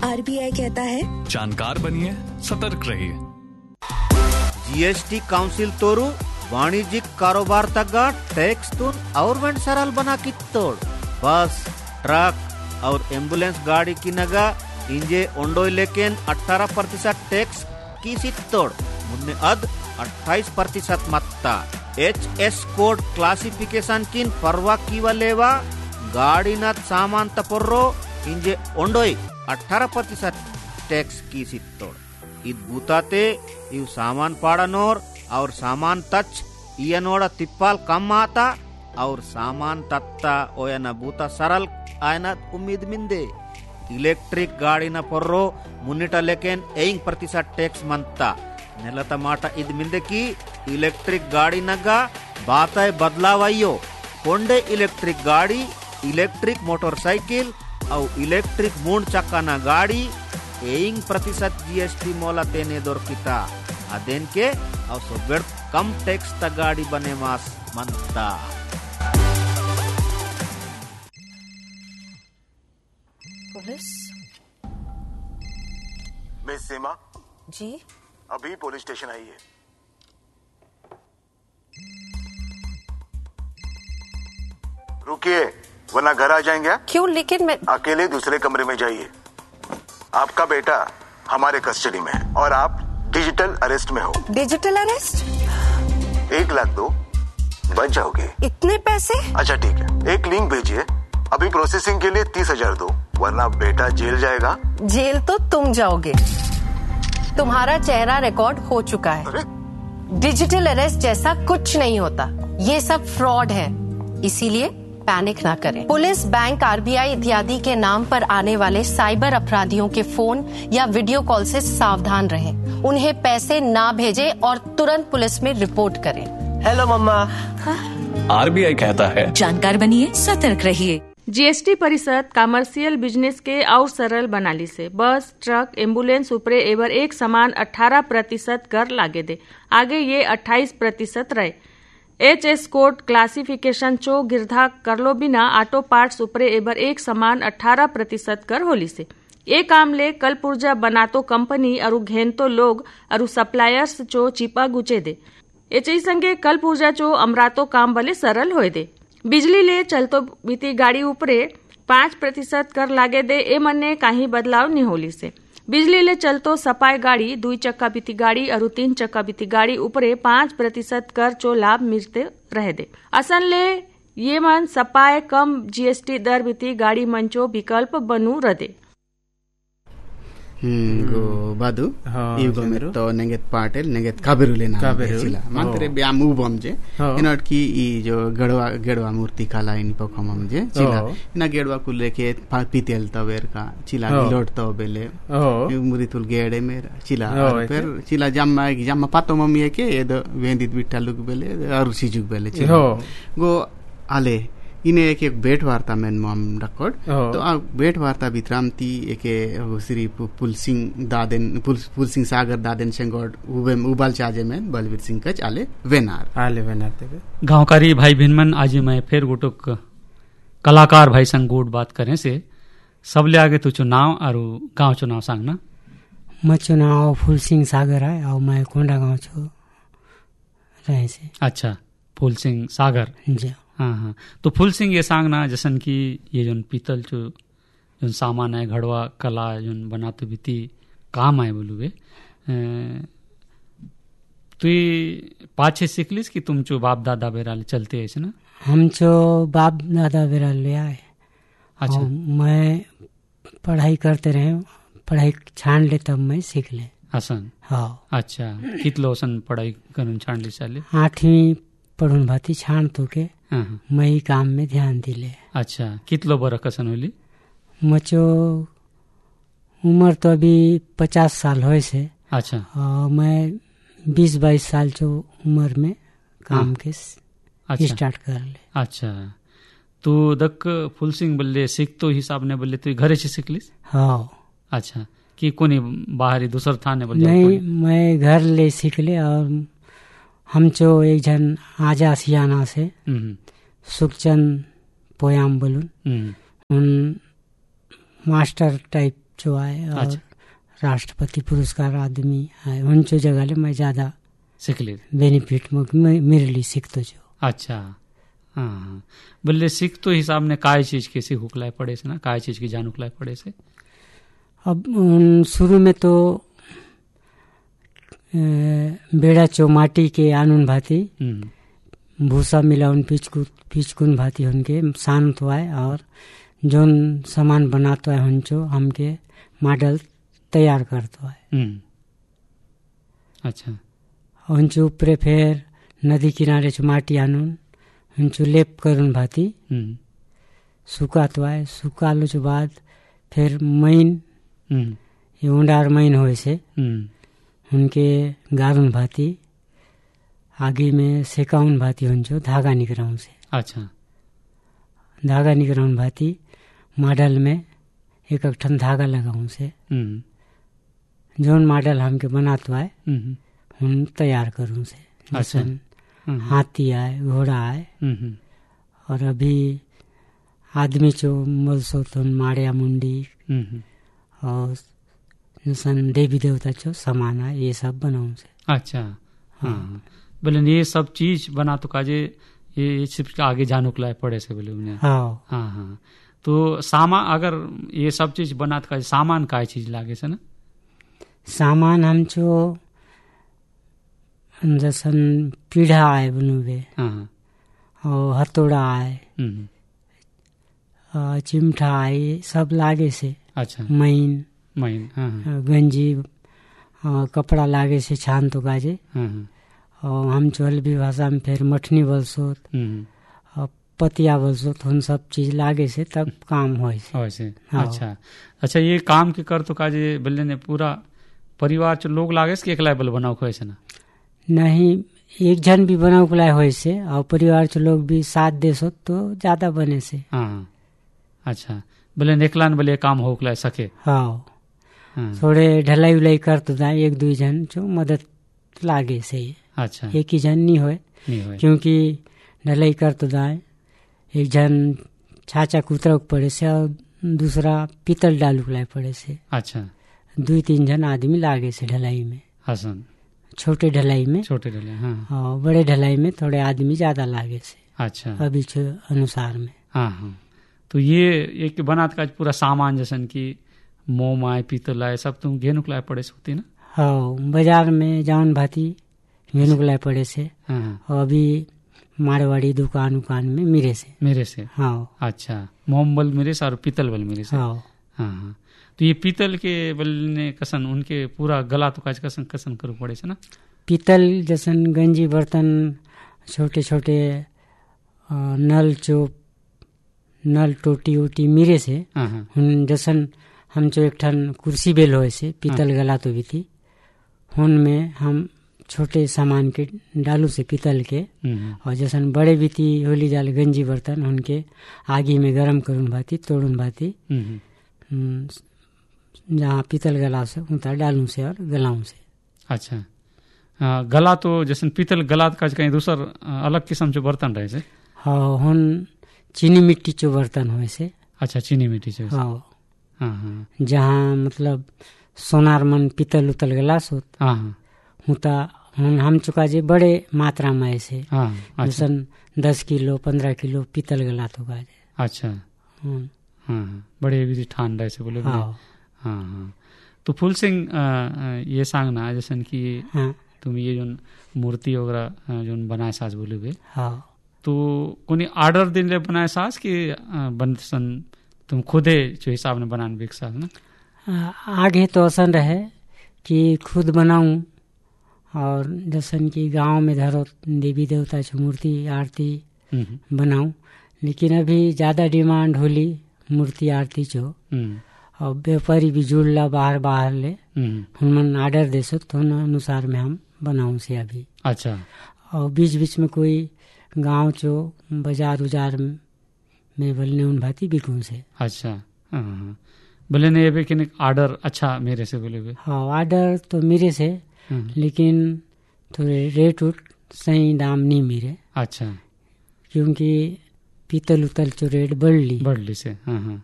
RBI कहता है, जानकार बनिए, सतर्क रहिए। जीएसटी काउंसिल तोरू वाणिज्यिक कारोबार तक टैक्स तुन और सरल बना कित्तोड़। बस, ट्रक और एम्बुलेंस गाड़ी की नगा इंजे ओंडोय लेकिन 18% टैक्स की सित्तोड़ मुन्ने अद 28% मत्ता। HS कोड क्लासिफिकेशन किन परवा कीवा लेवा गाड़ी न सामान तपोर्रो इंजे ओंडोय 18% टैक्स की सित्तोड़। id बुताते इव सामान पाड़नोर और सामान तच इयनोड़ा तिप्पाल कम आता और सामान तत्ता ओयना बूता सरल आयना उम्मीद मिंदे। इलेक्ट्रिक गाड़ी न पर्रो मुन्निटा लेकिन 1% टैक्स मंता नेलता माटा इद मिंदे की इलेक्ट्रिक गाड़ी नगा बाताय बदलावाइयो कोंडे इलेक्ट्रिक गाड़ी, इलेक्ट्रिक मोटरसाइकिल और इलेक्ट्रिक मूंड चक्का न गाड़ी 1% जीएसटी मोला तेने दोरकिता अदेन के और सोबेड़ कम टैक्स ता गाड़ी बने मास मनता। पुलिस मिस सीमा जी, अभी पुलिस स्टेशन आई है। रुकिए वरना घर आ जाएंगे। क्यों? लेकिन मैं अकेले दूसरे कमरे में जाइए। आपका बेटा हमारे कस्टडी में है और आप डिजिटल अरेस्ट में हो। Digital arrest? 1 लाख दो, बच जाओगे। इतने पैसे? अच्छा ठीक है, एक लिंक भेजिए। अभी प्रोसेसिंग के लिए 30,000 दो, वरना बेटा जेल जाएगा। जेल तो तुम जाओगे। तुम्हारा चेहरा रिकॉर्ड हो चुका है। अरे? डिजिटल अरेस्ट जैसा कुछ नहीं होता, ये सब फ्रॉड है। इसीलिए पैनिक ना करें। पुलिस, बैंक, आरबीआई इत्यादि के नाम पर आने वाले साइबर अपराधियों के फोन या वीडियो कॉल से सावधान रहें। उन्हें पैसे ना भेजें और तुरंत पुलिस में रिपोर्ट करें। हेलो मम्मा। आरबीआई कहता है, जानकार बनिए, सतर्क रहिए। जीएसटी परिषद कमर्शियल बिजनेस के और सरल बनाली से बस, ट्रक, एम्बुलेंस उपरे एवर एक समान 18% कर लागे दे। आगे ये 28% रहे। HS कोड क्लासिफिकेशन चो गिरधा करलो बिना ऑटो पार्ट्स उपरे एबर एक समान 18% कर होली से। ये काम ले कल पुर्जा बनातो कंपनी और घेनतो लोग और सप्लायर्स चो चिपा गुचे दे। एचई संगे कल पुर्जा चो अमरातो काम बले सरल होए दे। बिजली ले चलतो बीती गाड़ी उपरे 5% कर लागे दे। ए मन्ने काही बदलाव नहीं होली से। बिजली ले चलतो सपाय गाड़ी, 2 चक्का बीती गाड़ी और 3 चक्का बीती गाड़ी उपरे 5% कर चो लाभ मिलते रह दे। असन ले ये मन सपाय कम जीएसटी दर बीती गाड़ी मंचो विकल्प बनू रदे। गो बादू इवगो में तो नेगेत पाटेल नेगेत काबेरुले ना बेचिला मानतरे ब्याम उबम जे इनट की ई जो गेडवा मूर्ति काला इन पखमम जे चिला इना गेडवा कुल लेके पीतेल तवेर का चिला गिलोट तो बेले मुरितुल गेडे में चिला फिर चिला जम्मा पातो मम्मी के ये दो वेंदित बिट्टालुक बेले और सिजुक बेले चिला गो आले इने एक भेट वार्ता में मम रखोड तो आ भेट वार्ता भित्रामती एक श्री पुल सिंह सागर दादेन शेंगोड उबाल चाजे में बलवीर सिंह कच आले वेनार तेबे गांवकारी भाई भिनमन आज मैं फिर गुटुक कलाकार भाई संग गुट बात करें से सबले आगे तू चुनाव और गांव चुनाव सांगना। मैं चुनाव फूल सिंह सागर है और मैं कोंडा गांव छो रहे से। अच्छा, फूल सिंह सागर जी। हाँ, तो फूल सिंह ये सांगना जैसन की ये जोन पीतल जो सामान है घड़वा कला जो बनाते बीती काम आए बोलूवे तु पाछे सीखलिस कि तुम चो बाप दादा बेराले चलते ऐसे ना? हम चो बाप दादा बेराले आए। अच्छा, मैं पढ़ाई करते रहे, पढ़ाई छान ले तब मैं सीख ले हसन। हाँ। अच्छा, कितलो सन पढ़ाई करन छान ले साले? 8वीं पढ़ून भाती छान तो के मैं ही काम में ध्यान दिले। अच्छा, कितलो बर कसन होली? मचो उम्र तो अभी 50 साल होए से। अच्छा। मैं 20-22 साल चो उम्र में काम के स्टार्ट कर ले। अच्छा, तो दक फुल सिंह बल्ले सीख तो हिसाब ने बल्ले तू घरे से सीख लिस? हाँ। अच्छा, कि कोनी बाहरी दूसर थाने बोल? नहीं, मैं घर ले सीख ले और हम चो एक जन आजा सियाना से सुखचंद पोयाम बोलून उन मास्टर टाइप जो आए और राष्ट्रपति पुरस्कार आदमी आए उन जो जगह ले मैं ज्यादा सीख ली बेनिफिट मेरे लिए सीख तो जो। अच्छा हाँ बोले सीख तो हिसाब ने काय चीज के सीख उकलाय पड़े से ना काय चीज की जान उकलाय पड़े से। अब शुरू में तो बेड़ा चो माटी के आनून भांति भूसा मिलाउन पिचकुन भांति उनके शांत हुआ है और जोन सामान बनाता है हंचो हमके मॉडल तैयार करता है। अच्छा हंचो ऊपरे फिर नदी किनारे चो माटी आनून हंचो लेप करून भांति सुकाता है। सुकालो के बाद फिर महीन ये उंडार महीन होए से उनके गारून भांति आगे में सेकाउन भांति हंचो धागा निकराउन से। अच्छा धागा निकराउन भांति मॉडल में एक ठन धागा लगाऊं से जोन मॉडल हमके बनाता है हम तैयार करूं से। अच्छा हाथी आए घोड़ा आए और अभी आदमी चो मलसोथन माड़िया मुंडी और जैसन देवी देवता चो सामान आए ये सब बनाऊं से। अच्छा हाँ बोले ये सब चीज बना तो काजे ये सिर्फ आगे जानो के लायक पड़े से बोले उन्हें। हाँ हाँ तो सामान अगर ये सब चीज बना तो काजे सामान काय चीज लागे से ना। सामान हम चो जैसन पीढ़ा आए बनुवे और हथौड़ा आए चिमटा आए सब लागे से। अच्छा महीन गंजी कपड़ा लागे से छान तो गाजे और हम चोलबी भाषा में फिर मठनी बोलसोत और पतिया बोलसोत उन सब चीज लागे से तब काम हो से। अच्छा अच्छा ये काम के कर तो काजे बल्ले ने पूरा परिवार चो लोग लागे से एकला बल बनाओ खोए से ना। नहीं एक जन भी बनाओ के लाए होए से और परिवार चो लोग भी साथ दे सो तो ज्यादा बने से। हाँ अच्छा बोले नेकलान बोले काम हो के लाए सके। हाँ थोड़े ढलाई उलाई कर तो जाए एक दो जन जो मदद लागे से। अच्छा एक ही जन नहीं होए क्योंकि ढलाई कर तो जाए एक जन छाचा कुतरा पड़े से और दूसरा पीतल डालू लाए पड़े से। अच्छा 2-3 जन आदमी लागे से ढलाई में। हसन छोटे ढलाई में हाँ और बड़े ढलाई में थोड़े आदमी ज्यादा लागे से। अच्छा अभी अनुसार में। हाँ तो ये एक बनात का पूरा सामान जैसन की मोम आए पीतल आए सब तुम घेनुक लाए पड़े से होती ना। हाँ बाजार में जाऊन भाती घेनुक लाए पड़े से और अभी मारवाड़ी दुकान उकान में मेरे से। हाँ अच्छा मोम बल मेरे से और पीतल बल मेरे से। हाँ तो ये पीतल के बल ने कसन उनके पूरा गला तो काज कसन करू पड़े से ना। पीतल जैसन गंजी बर्तन छोटे छोटे नल टोटी उटी मेरे से जैसन हम जो एक ठन कुर्सी बेल हो से पीतल गला तो भी थी उनमें हम छोटे सामान के डालू से पीतल के और जैसन बड़े भी थी होली जाल गंजी बर्तन उनके आगे में गरम करून भाती तोड़ून भाती जहाँ पीतल गला से उतर डालू से और गलाऊ से। अच्छा गला तो जैसे पीतल गला का कहीं दूसर अलग किस्म जो बर्तन रहे से। हाँ हुन चीनी मिट्टी चो बर्तन हुए से। अच्छा चीनी मिट्टी चो। हाँ जहाँ मतलब सोनार मन पीतल उतल गलास होत होता हम चुका जे बड़े मात्रा में ऐसे जैसे 10 किलो 15 किलो पीतल गला तो गाजे। अच्छा बड़े भी ठान रहे से बोले। हाँ तो फुल सिंह ये सांग ना जैसे कि तुम ये जो मूर्ति वगैरह जो बनाए सास बोले हुए तो कोनी ऑर्डर दिन ले बनाए सास कि बनसन तुम खुदे जो हिसाब ने बनाने बेक सास ना। आगे तो असन रहे कि खुद बनाऊं और जैसन कि गांव में धरो देवी देवता की मूर्ति आरती बनाऊं लेकिन अभी ज्यादा डिमांड होली मूर्ति आरती जो और व्यापारी भी जुड़ला बाहर ले उन ऑर्डर दे सो तो अनुसार में हम बनाऊं से अभी। अच्छा और बीच बीच में कोई गांव चो बाजार उजार में बोलने उन भाती बिकूं से। अच्छा बोले ने ये कि ऑर्डर अच्छा मेरे से बोले हुए। हाँ ऑर्डर तो मेरे से लेकिन थोड़े रेट उट सही दाम नहीं मेरे। अच्छा क्योंकि पीतल उतल चो रेट बढ़ ली से।